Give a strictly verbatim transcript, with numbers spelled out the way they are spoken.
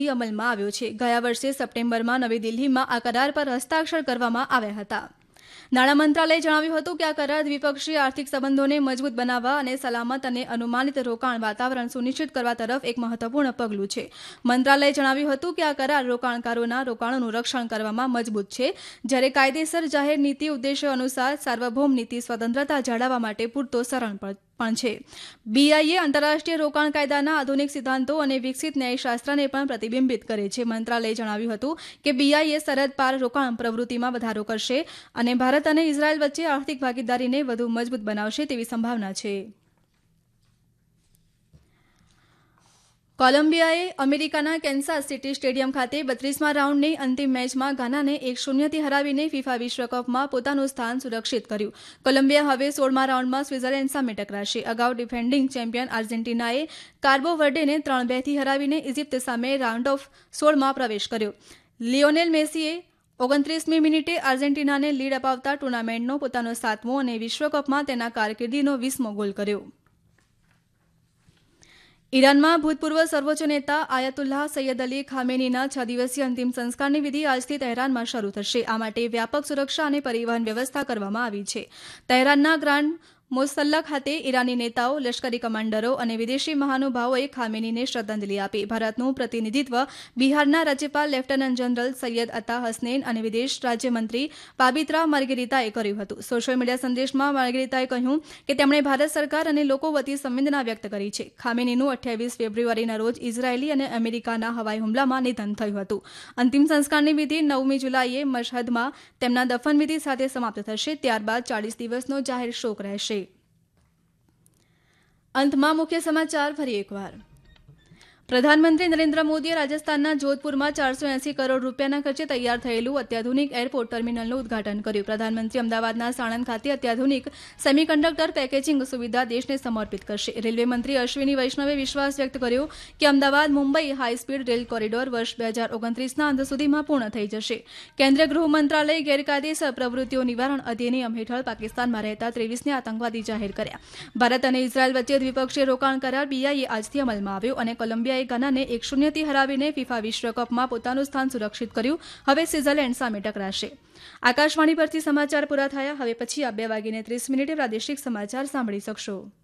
અમલમાં આવ્યો છે। ગયા વર્ષે સપ્ટેમ્બરમાં નવી દિલ્હીમાં આ કરાર પર હસ્તાક્ષર કરવામાં આવ્યા હતા। નાણાં મંત્રાલયે જણાવ્યું હતું કે આ કરાર દ્વિપક્ષીય આર્થિક સંબંધોને મજબૂત બનાવવા અને સલામત અને અનુમાનિત રોકાણ વાતાવરણ સુનિશ્ચિત કરવા તરફ એક મહત્વપૂર્ણ પગલું છે। મંત્રાલયે જણાવ્યું હતું કે આ કરાર રોકાણકારોના રોકાણોનું રક્ષણ કરવામાં મજબૂત છે, જ્યારે કાયદેસર જાહેર નીતિ ઉદ્દેશ્યો અનુસાર સાર્વભૌમ નીતિ સ્વતંત્રતા જાળવવા માટે પૂરતો સરળ પણ છે। બીઆઈએ આંતરરાષ્ટ્રીય રોકાણ કાયદાના આધુનિક સિદ્ધાંતો અને વિકસિત ન્યાયશાસ્ત્રને પણ પ્રતિબિંબિત કરે છે। મંત્રાલયે જણાવ્યું હતું કે બીઆઈએ સરહદ પાર રોકાણ પ્રવૃત્તિમાં વધારો કરશે અને ભારત અને ઇઝરાયલ વચ્ચે આર્થિક ભાગીદારીને વધુ મજબૂત બનાવશે તેવી સંભાવના છે। કોલંબિયાએ અમેરિકાના કેન્સાસ સિટી સ્ટેડિયમ ખાતે બત્રીસમા રાઉન્ડની અંતિમ મેચમાં ગાનાને એક શૂન્યથી હરાવીને ફિફા વિશ્વકપમાં પોતાનું સ્થાન સુરક્ષિત કર્યું। કોલંબિયા હવે સોળમા રાઉન્ડમાં સ્વિટ્ઝરલેન્ડ સામે ટકરાશે। અગાઉ ડિફેન્ડિંગ ચેમ્પિયન આર્જેન્ટિનાએ કાર્બો વર્ડેને ત્રણ બેથી હરાવીને ઇજિપ્ત સામે રાઉન્ડ ઓફ સોળમાં પ્રવેશ કર્યો। લિયોનેલ મેસીએ ઓગણત્રીસમી મિનિટે આર્જેન્ટિનાને લીડ અપાવતા ટુર્નામેન્ટનો પોતાનો સાતમો અને વિશ્વકપમાં તેના કારકિર્દીનો વીસમો ગોલ કર્યો। ઈરાનમાં ભૂતપૂર્વ સર્વોચ્ચ નેતા આયતુલ્લાહ સૈયદ અલી ખામેનીના છ દિવસીય અંતિમ સંસ્કારની વિધિ આજથી તહેરાનમાં શરૂ થશે। આ માટે વ્યાપક સુરક્ષા અને પરિવહન વ્યવસ્થા કરવામાં આવી છે। તહેરાનના ગ્રાન્ડ મોસલ્લા ખાતે ઈરાની નેતાઓ, લશ્કરી કમાન્ડરો અને વિદેશી મહાનુભાવોએ ખામેનીને શ્રદ્ધાંજલિ આપી। ભારતનું પ્રતિનિધિત્વ બિહારના રાજ્યપાલ લેફ્ટનન્ટ જનરલ સૈયદ અતા હસનૈન અને વિદેશ રાજ્યમંત્રી પાબિત્રા માર્ગેરિતાએ કર્યું હતું। સોશિયલ મીડિયા સંદેશમાં માર્ગેરિતાએ કહ્યું કે તેમણે ભારત સરકાર અને લોકો વતી સંવેદના વ્યક્ત કરી છે। ખામેનીનું અઠ્યાવીસ ફેબ્રુઆરીના રોજ ઇઝરાયેલી અને અમેરિકાના હવાઈ હુમલામાં નિધન થયું હતું। અંતિમ સંસ્કારની વિધિ નવમી જુલાઈએ મશહદમાં તેમના દફનવિધિ સાથે સમાપ્ત થશે। ત્યારબાદ ચાલીસ દિવસનો જાહેર શોક રહેશે। અંતમાં મુખ્ય સમાચાર ફરી એકવાર। પ્રધાનમંત્રી નરેન્દ્ર મોદીએ રાજસ્થાનના જોધપુરમાં ચારસો એસી કરોડ રૂપિયાના ખર્ચે તૈયાર થયેલું અત્યાધુનિક એરપોર્ટ ટર્મિનલનું ઉદઘાટન કર્યું। પ્રધાનમંત્રી અમદાવાદના સાણંદ ખાતે અત્યાધુનિક સેમિકન્ડક્ટર પેકેજિંગ સુવિધા દેશને સમર્પિત કરશે। રેલવે મંત્રી અશ્વિની વૈષ્ણવે વિશ્વાસ વ્યક્ત કર્યો કે Ahmedabad Mumbai high speed rail corridor વર્ષ બે હજાર ઓગણત્રીસના અંત સુધીમાં પૂર્ણ થઈ જશે। કેન્દ્રીય ગૃહ મંત્રાલયે ગેરકાયદેસર પ્રવૃત્તિઓ નિવારણ અધિનિયમ હેઠળ પાકિસ્તાનમાં રહેતા ત્રેવીસને આતંકવાદી જાહેર કર્યા। ભારત અને ઇઝરાયલ વચ્ચે દ્વિપક્ષીય રોકાણ કરાર બીઆઈએ આજથી અમલમાં આવ્યો અને કોલંબિયાએ ગાનાને એક શૂન્યથી હરાવીને ફિફા વિશ્વકપમાં પોતાનું સ્થાન સુરક્ષિત કર્યું। હવે સ્વિટ્ઝરલેન્ડ સામે ટકરાશે। આકાશવાણી પરથી સમાચાર પૂરા થયા। હવે પછી આ બે વાગીને ત્રીસ મિનિટે પ્રાદેશિક સમાચાર સાંભળી શકશો।